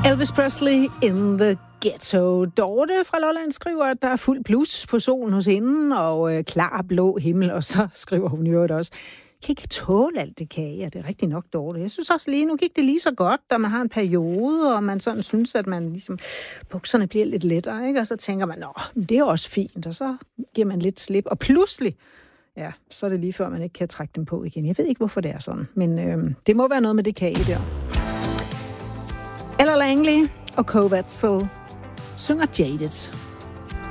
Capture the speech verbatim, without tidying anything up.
Elvis Presley in the ghetto. Dorte fra Lolland skriver, at der er fuld plus på solen hos hende, og øh, klar blå himmel, og så skriver hun jo også, kan ikke tåle alt det kage. Ja, det er rigtig nok, Dorte. Jeg synes også lige, nu gik det lige så godt, da man har en periode, og man sådan synes, at man ligesom, bukserne bliver lidt lettere, ikke? Og så tænker man, nå, det er også fint, og så giver man lidt slip, og pludselig, ja, så er det lige før, man ikke kan trække dem på igen. Jeg ved ikke, hvorfor det er sådan, men øh, det må være noget med det kage der. Ella Langley og Kovacs synger Jaded.